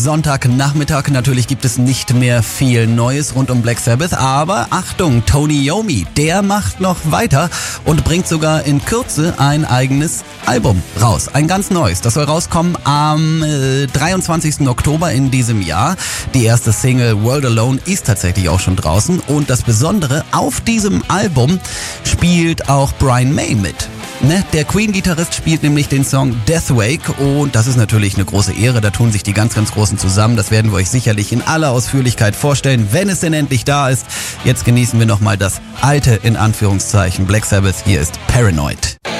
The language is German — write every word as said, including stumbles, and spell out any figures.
Sonntagnachmittag. Natürlich gibt es nicht mehr viel Neues rund um Black Sabbath, aber Achtung, Tony Iommi, der macht noch weiter und bringt sogar in Kürze ein eigenes Album raus. Ein ganz neues. Das soll rauskommen am äh, dreiundzwanzigsten Oktober in diesem Jahr. Die erste Single World Alone ist tatsächlich auch schon draußen und das Besondere, auf diesem Album spielt auch Brian May mit. Ne? Der Queen-Gitarrist spielt nämlich den Song Deathwake und das ist natürlich eine große Ehre. Da tun sich die ganz, ganz Großen zusammen. Das werden wir euch sicherlich in aller Ausführlichkeit vorstellen, wenn es denn endlich da ist. Jetzt genießen wir nochmal das alte, in Anführungszeichen, Black Sabbath. Hier ist Paranoid.